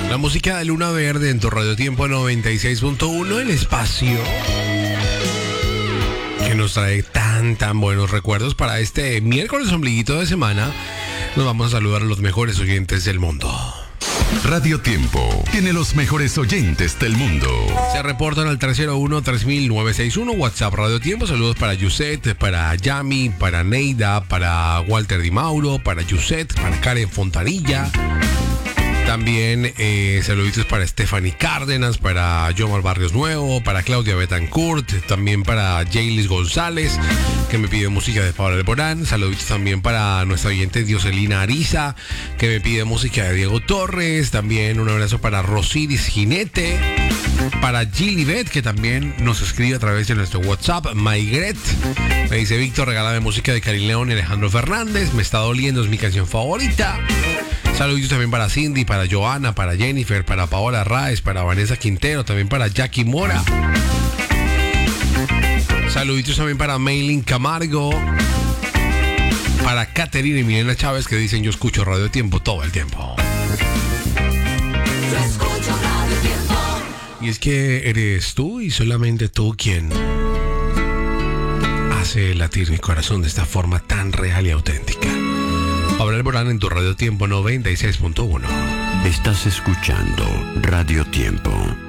La música de Luna Verde en tu Radio Tiempo 96.1, el espacio que nos trae tan buenos recuerdos para este miércoles ombliguito de semana. Nos vamos a saludar a los mejores oyentes del mundo. Radio Tiempo tiene los mejores oyentes del mundo. Se reportan al 301-3961, WhatsApp Radio Tiempo. Saludos para Yuset, para Yami, para Neida, para Walter Di Mauro, para Yuset, para Karen Fontanilla. También saluditos para Stephanie Cárdenas, para Yomar Barrios Nuevo, para Claudia Betancourt, también para Jaylis González, que me pide música de Pablo Alborán. Saluditos también para nuestra oyente Dioselina Ariza, que me pide música de Diego Torres. También un abrazo para Rosiris Jinete, para Gilibet, que también nos escribe a través de nuestro WhatsApp. Maigret me dice: Víctor, regálame música de Karin León y Alejandro Fernández, Me está doliendo, es mi canción favorita. Saluditos también para Cindy, para Joana, para Jennifer, para Paola Raes, para Vanessa Quintero, también para Jackie Mora. Saluditos también para Maylin Camargo, para Caterina y Milena Chávez, que dicen: yo escucho Radio Tiempo todo el tiempo. Yo escucho Radio Tiempo. Y es que eres tú y solamente tú quien hace latir mi corazón de esta forma tan real y auténtica. Pablo Alborán en tu Radio Tiempo 96.1. Estás escuchando Radio Tiempo.